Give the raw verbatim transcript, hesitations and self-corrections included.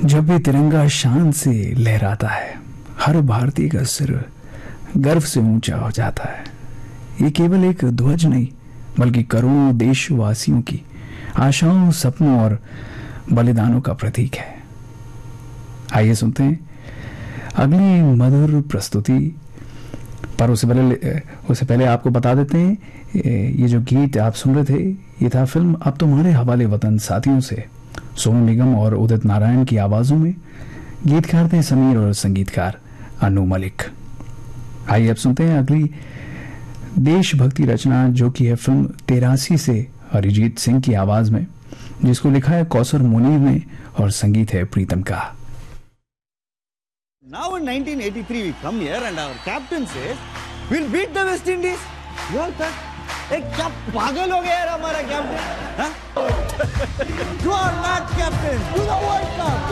जब भी तिरंगा शान से लहराता है, हर भारतीय का सिर गर्व से ऊंचा हो जाता है। ये केवल एक ध्वज नहीं, बल्कि करोड़ों देशवासियों की आशाओं, सपनों और बलिदानों का प्रतीक है। आइए सुनते हैं अगली मधुर प्रस्तुति। पर उससे पहले उससे पहले आपको बता देते हैं, ये जो गीत आप सुन रहे थे, ये था फिल्म अब तुम्हारे हवाले वतन साथियों से। सोनू निगम और उदित नारायण की आवाजों में। गीतकार थे समीर और संगीतकार अनु मलिक। आइए अब सुनते हैं अगली देशभक्ति रचना, जो कि है फिल्म तिरासी से अरिजीत सिंह की आवाज में, जिसको लिखा है कौसर मुनीर ने और संगीत है प्रीतम का। Now in nineteen eighty-three we come here and our captain says we'll beat the West Indies. You all thought, "Hey, क्या पागल हो गया यार हमारा कैप्टन? हाँ? You are not captain. Do the World Cup.